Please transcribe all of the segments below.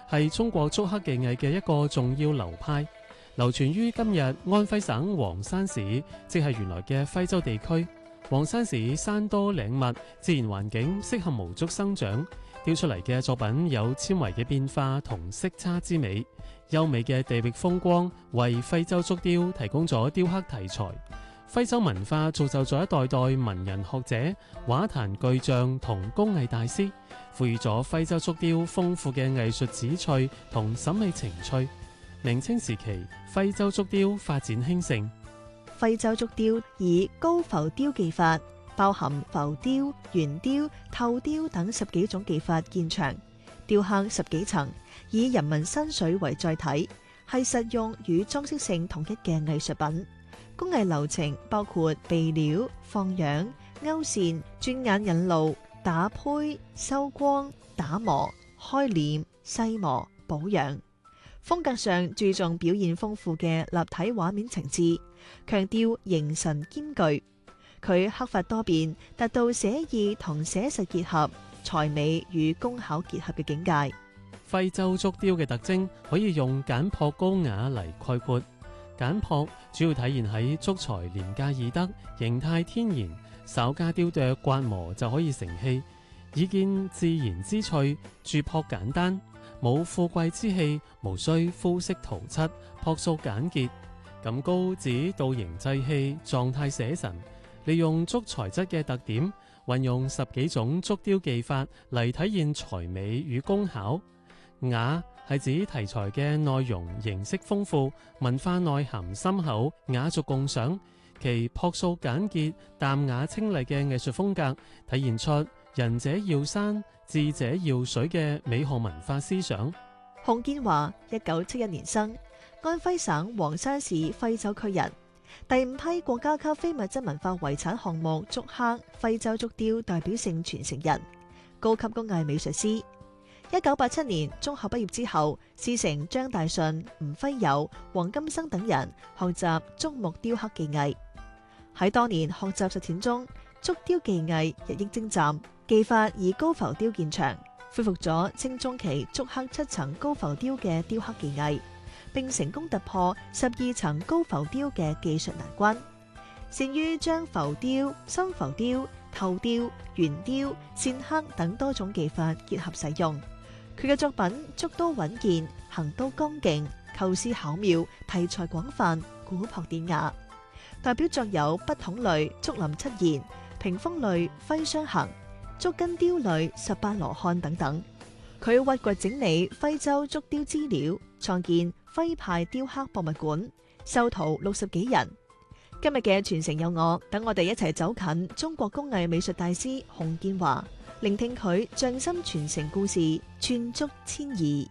係中國竹刻技藝嘅一個重要流派，流傳於今日安徽省黃山市，即係原來嘅徽州地區。黃山市山多嶺密，自然環境適合毛竹生長，雕出嚟嘅作品有纖維嘅變化同色差之美。優美嘅地域風光為徽州竹雕提供咗雕刻題材。徽州文化造就咗一代代文人學者、畫壇巨匠同工藝大師，賦予咗徽州竹雕豐富嘅藝術旨趣同審美情趣。明清時期，徽州竹雕發展興盛。 徽州竹雕以高浮雕技法，包含浮雕、圓雕、透雕等10幾種技法見長，雕刻10幾層，以人民山水為載體，係實用與裝飾性統一嘅藝術品。工藝流程包括備料、放樣、勾線、轉眼引路、打胚、收光、打磨、開臉、細磨、保養。風格上注重表現豐富嘅立體畫面情致，強調形神兼具。佢刻法多變，達到寫意同寫實結合、才美與工巧結合嘅境界。 徽州竹雕嘅特徵可以用簡樸高雅嚟概括。簡樸主要體現喺竹材廉價易得、形態天然，稍加雕琢刮磨就可以成器，以見自然之趣，注樸簡單，冇富貴之氣，無需膚色塗漆，樸素簡潔。咁高指倒形製器，狀態寫神，利用竹材質嘅特點，運用10幾種竹雕技法嚟體現才美與工巧。雅係指題材嘅內容形式豐富，文化內涵深厚，雅俗共賞。其樸素簡潔、淡雅清麗嘅藝術風格，體現出仁者要山、智者要水嘅美學文化思想。 洪建華1971年生，安徽省黃山市徽州區人。第5批國家級非物質文化遺產項目竹刻徽州竹雕代表性傳承人，高級工藝美術師。1987年中學畢業之後，師承張大順、吳輝友、黃金生等人學習竹木雕刻技藝。喺多年學習實踐中，竹雕技藝日益精湛，技法以高浮雕見長，恢復咗清中期竹刻7層高浮雕嘅雕刻技藝，並成功突破12層高浮雕嘅技術難關，善於將浮雕、深浮雕、透雕、圓雕、線刻等多種技法結合使用。佢嘅作品竹刀穩健，行刀剛勁，構思巧妙，題材廣泛，古樸典雅。代表作有筆筒類竹林七賢、屏風類徽雙行、竹根雕類18羅漢等等。佢挖掘整理徽州竹雕資料，創建徽派雕刻博物館，授徒60幾人。今日嘅傳承有我，等我哋一齊走近中國工藝美術大師洪建華，聆聽佢匠心傳承故事，串竹千儀。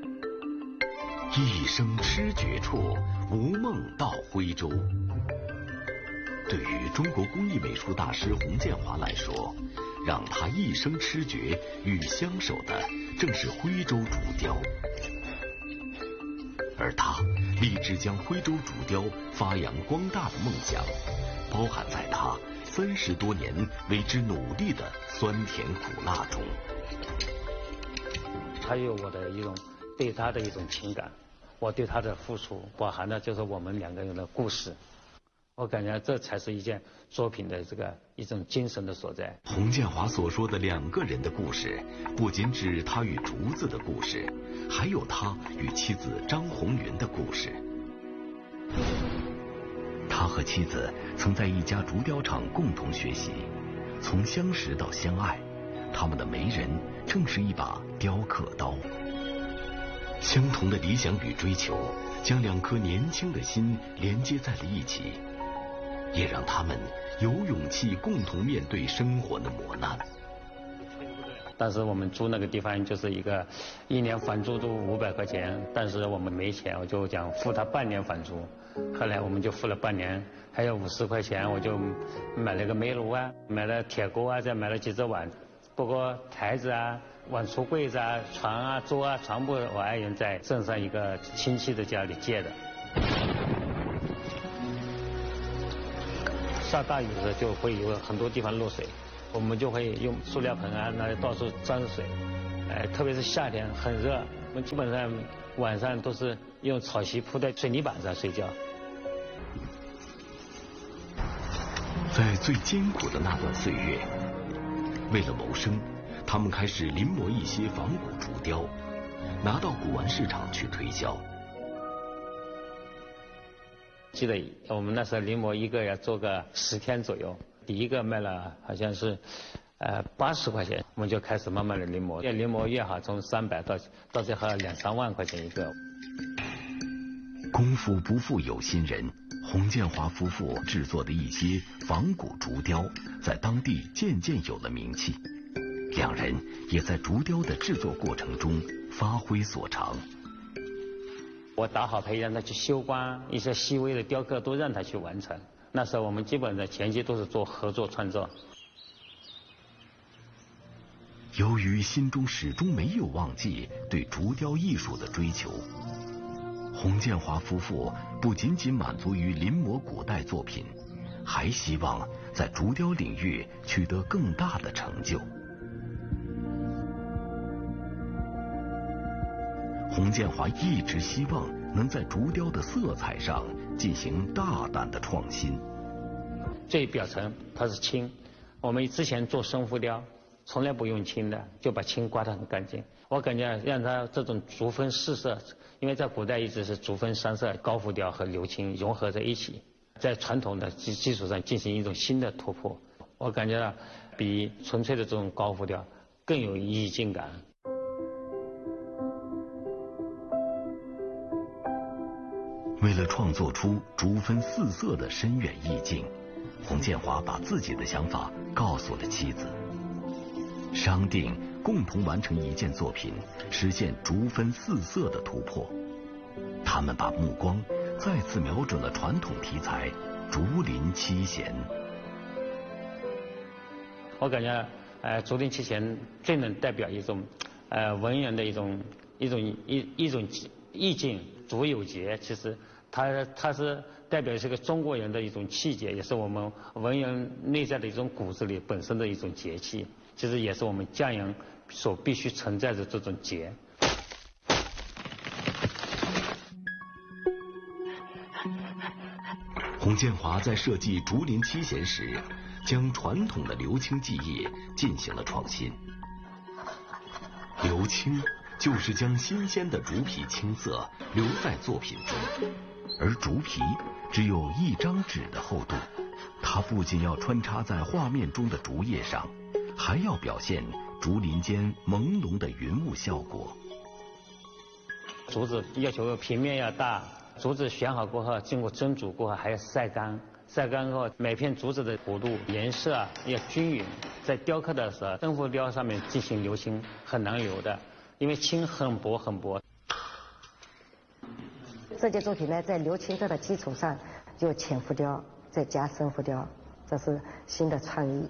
一生痴絕處，無夢到徽州。對於中國工藝美術大師洪建華來說，讓他一生痴絕與相守的正是徽州竹雕，而他立志將徽州竹雕發揚光大的夢想，包含在他30多年為之努力的酸甜苦辣中。 還有我的一種對他的一種情感，我對他的付出包含的就是我們兩個人的故事。我感覺這才是一件作品的這個一種精神的所在。 洪建華所說的兩個人的故事，不僅指他與竹子的故事，還有他與妻子張紅雲的故事。他和妻子曾在一家竹雕廠共同學習，從相識到相愛，他們的媒人正是一把雕刻刀。相同的理想與追求，將兩顆年輕的心連接在了一起，也讓他們有勇氣共同面對生活的磨難。 但是我們租那個地方就是一年房租都500塊錢，但是我們沒錢，我就講付他半年房租。後來我們就付了半年，還有50塊錢，我就買了個煤爐啊，買了鐵鍋啊，再買了幾隻碗，包括台子啊、碗櫥櫃子啊、床啊、桌啊，全部我愛人在鎮上一個親戚的家裏借的。下大雨的時候就會有很多地方漏水，我們就會用塑料盆啊，那到處裝水。特別是夏天很熱， 我们基本上晚上都是用草席铺在水泥板上睡觉。 在最艰苦的那段岁月，为了谋生，他们开始临摹一些仿古竹雕，拿到古玩市场去推销。 记得我们那时候临摹一个要做个10天左右，第一个卖了好像是80块钱，我们就开始慢慢的临摹，越临摹越好，从300到最后2、3万块钱一个。 功夫不负有心人，洪建华夫妇制作的一些仿古竹雕，在当地渐渐有了名气。两人也在竹雕的制作过程中发挥所长。 我打好胚让他去修光，一些细微的雕刻都让他去完成。那时候我们基本的前期都是做合作创作。 由于心中始终没有忘记对竹雕艺术的追求，洪建华夫妇不仅仅满足于临摹古代作品，还希望在竹雕领域取得更大的成就。洪建华一直希望能在竹雕的色彩上进行大胆的创新。 最表层它是青，我们之前做生浮雕从来不用青的，就把青刮得很干净。我感觉让它这种竹分4色，因为在古代一直是竹分3色，高浮雕和鎏青融合在一起，在传统的基础上进行一种新的突破。我感觉到比纯粹的这种高浮雕更有意境感。 为了创作出竹分4色的深远意境，洪建华把自己的想法告诉了妻子，商定共同完成一件作品，实现竹分4色的突破。他们把目光再次瞄准了传统题材竹林七贤。 我感觉竹林七贤最能代表一种文人的一种意境。竹有节，其实它是代表是个中国人的一种气节，也是我们文人内在的一种骨子里本身的一种节气，其实也是我们匠人所必须存在的这种节。 洪建华在设计竹林七贤时，将传统的鎏青技艺进行了创新。鎏青就是将新鲜的竹皮青色留在作品中，而竹皮只有1张纸的厚度，它不仅要穿插在画面中的竹叶上，还要表现竹林间朦胧的云雾效果。 竹子要求平面要大，竹子选好过后，经过蒸煮过后还要晒干，晒干后每片竹子的弧度颜色要均匀，在雕刻的时候，生浮雕上面进行鎏青很难留的，因为青很薄很薄。 这件作品呢，在鎏青色的基础上，就浅浮雕再加深浮雕，这是新的创意。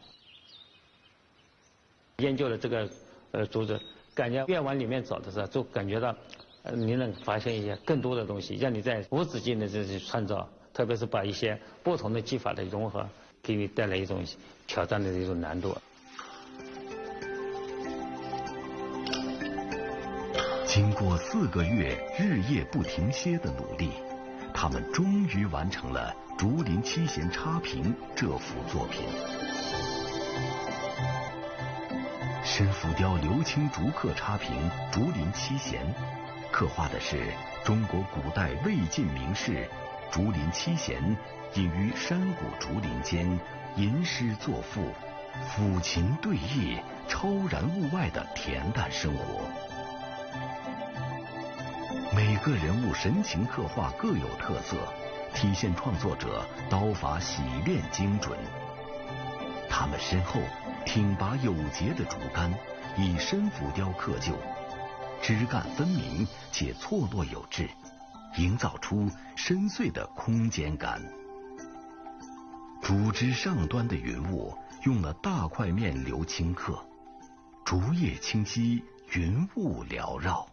研究了这个竹子，感觉越往里面走的时候，就感觉到你能发现一些更多的东西，让你在无止境的这些创造，特别是把一些不同的技法的融合，给你带来一种挑战的一种难度。 经过4个月日夜不停歇的努力，他们终于完成了《竹林七贤插屏》这幅作品。深浮雕鎏青竹刻插屏《竹林七贤》，刻画的是中国古代魏晋名士竹林七贤隐于山谷竹林间，吟诗作赋，抚琴对弈，超然物外的恬淡生活。每个人物神情刻画各有特色，体现创作者刀法洗练精准。他们身后挺拔有节的竹竿，以深浮雕刻就，枝干分明且错落有致，营造出深邃的空间感。竹枝上端的云雾用了大块面鎏青刻，竹叶清晰，云雾缭绕。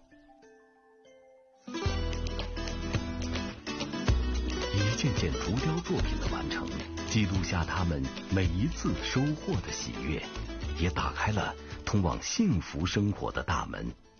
一件件竹雕作品的完成，记录下他们每一次收获的喜悦，也打开了通往幸福生活的大门。